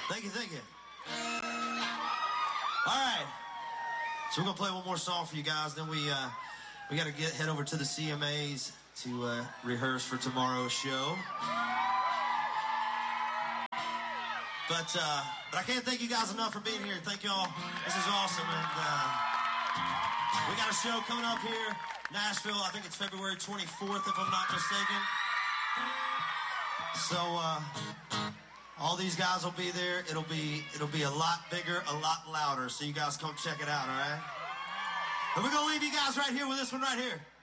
Thank you, thank you. All right. So we're going to play one more song for you guys. Then we got to head over to the CMAs to rehearse for tomorrow's show. But I can't thank you guys enough for being here. Thank y'all. This is awesome. And we got a show coming up here, Nashville. I think it's February 24th, if I'm not mistaken. So all these guys will be there. It'll be a lot bigger, a lot louder. So you guys come check it out, all right? And we're gonna leave you guys right here with this one right here.